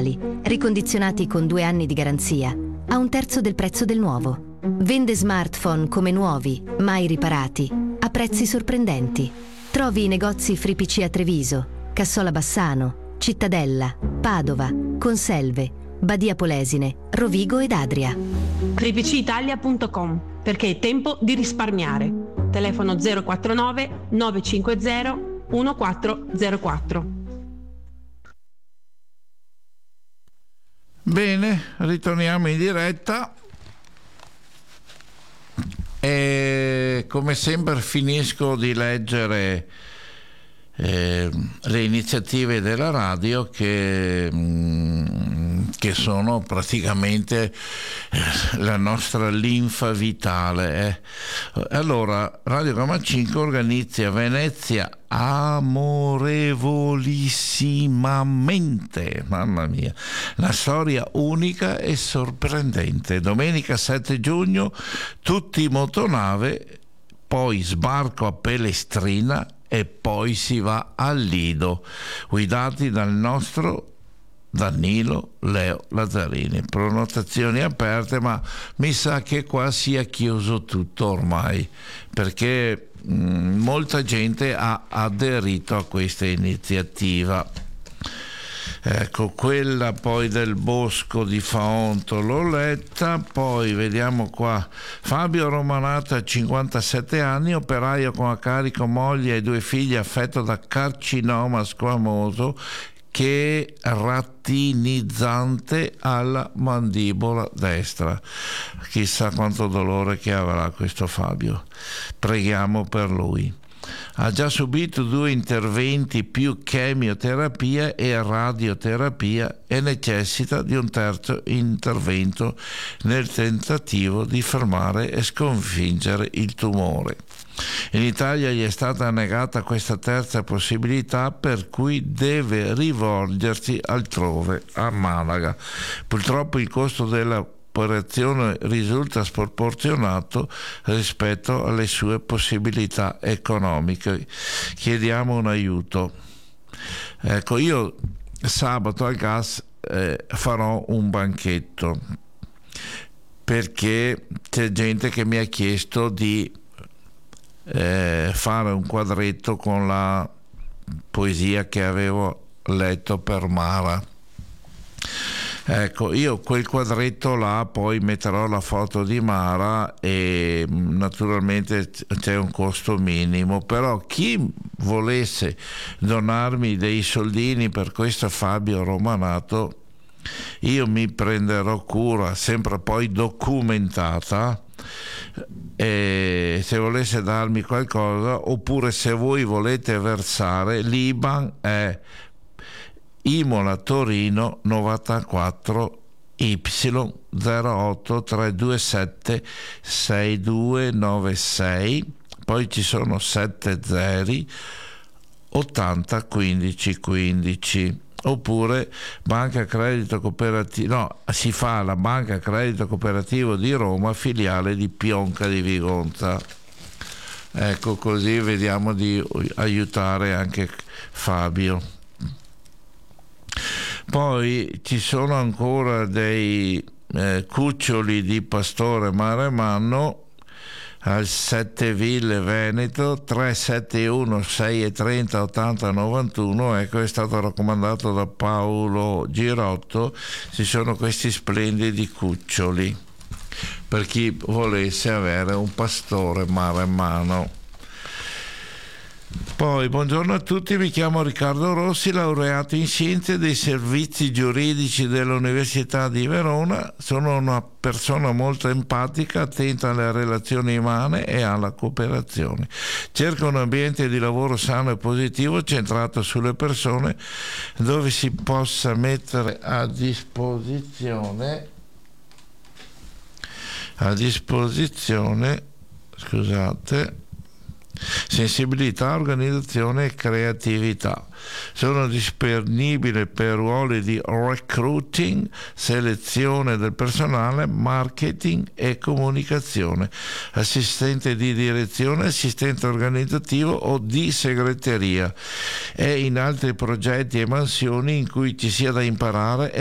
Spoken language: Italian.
attuali, ricondizionati con 2 anni di garanzia, a 1/3 del prezzo del nuovo. Vende smartphone come nuovi, mai riparati, a prezzi sorprendenti. Trovi i negozi FreePC a Treviso, Cassola Bassano, Cittadella, Padova, Conselve, Badia Polesine, Rovigo ed Adria. FreePCItalia.com, perché è tempo di risparmiare. Telefono 049 950 1404. Bene, ritorniamo in diretta e come sempre finisco di leggere le iniziative della radio che sono praticamente la nostra linfa vitale. Allora, Radio Gamma 5 organizza a Venezia amorevolissimamente, mamma mia, una storia unica e sorprendente. Domenica 7 giugno tutti in motonave, poi sbarco a Pelestrina e poi si va al Lido, guidati dal nostro Danilo Leo Lazzarini. Prenotazioni aperte, ma mi sa che qua sia chiuso tutto ormai, perché molta gente ha aderito a questa iniziativa. Ecco, quella poi del Bosco di Faonto l'ho letta. Poi vediamo qua Fabio Romanato, 57 anni, operaio con a carico moglie e 2 figli, affetto da carcinoma squamoso che è ratinizzante alla mandibola destra. Chissà quanto dolore che avrà questo Fabio, preghiamo per lui. Ha già subito 2 interventi più chemioterapia e radioterapia e necessita di un terzo intervento nel tentativo di fermare e sconfiggere il tumore. In Italia gli è stata negata questa terza possibilità, per cui deve rivolgersi altrove, a Malaga. Purtroppo il costo dell'operazione risulta sproporzionato rispetto alle sue possibilità economiche. Chiediamo un aiuto. Ecco, io sabato al gas farò un banchetto, perché c'è gente che mi ha chiesto di fare un quadretto con la poesia che avevo letto per Mara. Ecco, io quel quadretto là poi metterò la foto di Mara e naturalmente c'è un costo minimo, però chi volesse donarmi dei soldini per questo Fabio Romanato, io mi prenderò cura, sempre poi documentata, e se volesse darmi qualcosa, oppure se voi volete versare, l'IBAN è Imola Torino 94 Y 08 327 6296, poi ci sono 7 zeri 80 15 15. Oppure Banca Credito Cooperativo, no, si fa la Banca Credito Cooperativo di Roma, filiale di Pionca di Vigonza. Ecco, così vediamo di aiutare anche Fabio. Poi ci sono ancora dei cuccioli di Pastore Maremanno al 7 Ville Veneto, 371 630 80 91. Ecco, è stato raccomandato da Paolo Girotto. Ci sono questi splendidi cuccioli per chi volesse avere un pastore maremmano. Poi, buongiorno a tutti, mi chiamo Riccardo Rossi, laureato in Scienze dei Servizi Giuridici dell'Università di Verona. Sono una persona molto empatica, attenta alle relazioni umane e alla cooperazione. Cerco un ambiente di lavoro sano e positivo, centrato sulle persone, dove si possa mettere a disposizione, sensibilità, organizzazione e creatività. Sono disponibile per ruoli di recruiting, selezione del personale, marketing e comunicazione, assistente di direzione, assistente organizzativo o di segreteria, e in altri progetti e mansioni in cui ci sia da imparare